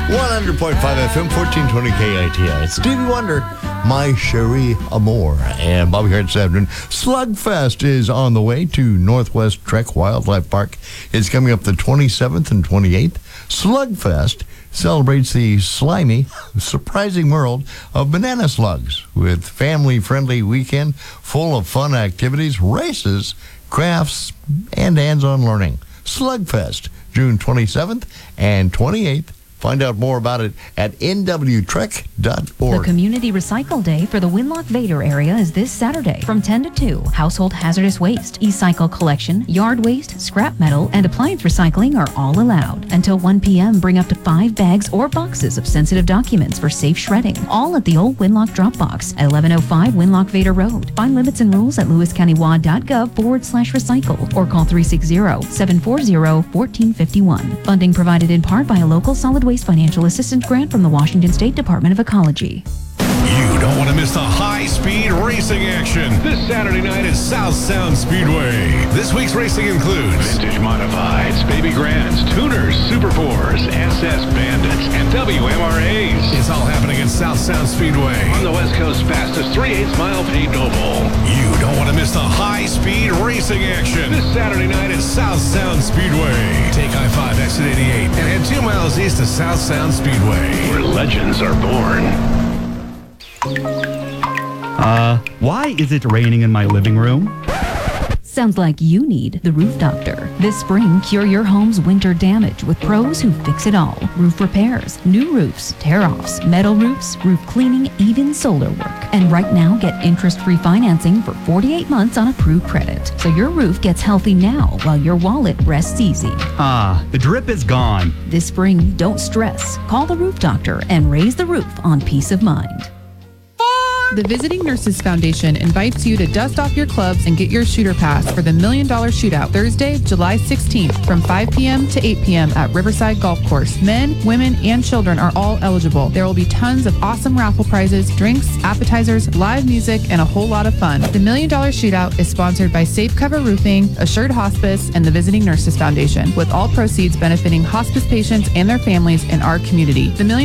100.5 FM, 1420 KITI. It's Stevie Wonder, My Cherie Amour. And Bobby Hart this afternoon. Slugfest is on the way to Northwest Trek Wildlife Park. It's coming up the 27th and 28th. Slugfest celebrates the slimy, surprising world of banana slugs with family-friendly weekend full of fun activities, races, crafts, and hands-on learning. Slugfest, June 27th and 28th. Find out more about it at nwtrek.org. The Community Recycle Day for the Winlock Vader area is this Saturday from 10 to 2. Household hazardous waste, e-cycle collection, yard waste, scrap metal, and appliance recycling are all allowed. Until 1 p.m., bring up to 5 bags or boxes of sensitive documents for safe shredding. All at the old Winlock drop box at 1105 Winlock Vader Road. Find limits and rules at lewiscountywad.gov/recycle or call 360-740-1451. Funding provided in part by a local solid waste financial assistance grant from the Washington State Department of Ecology. You don't want to miss the high-speed racing action this Saturday night at South Sound Speedway. This week's racing includes vintage modifieds, baby grands, tuners, Super 4s, SS Bandits, and WMRAs. It's all happening at South Sound Speedway. On the West Coast's fastest 3/8 mile paved oval. You don't want to miss the high-speed racing action this Saturday night at South Sound Speedway. Take I-5 exit 88 and head 2 miles east to South Sound Speedway, where legends are born. Why is it raining in my living room? Sounds like you need the Roof Doctor. This spring, cure your home's winter damage with pros who fix it all. Roof repairs, new roofs, tear-offs, metal roofs, roof cleaning, even solar work. And right now, get interest-free financing for 48 months on approved credit. So your roof gets healthy now while your wallet rests easy. The drip is gone. This spring, don't stress. Call the Roof Doctor and raise the roof on peace of mind. The Visiting Nurses Foundation invites you to dust off your clubs and get your shooter pass for the $1 Million Shootout Thursday, July 16th from 5 p.m. to 8 p.m. at Riverside Golf Course. Men, women, and children are all eligible. There will be tons of awesome raffle prizes, drinks, appetizers, live music, and a whole lot of fun. The $1 Million Shootout is sponsored by Safe Cover Roofing, Assured Hospice, and the Visiting Nurses Foundation, with all proceeds benefiting hospice patients and their families in our community. The $1 Million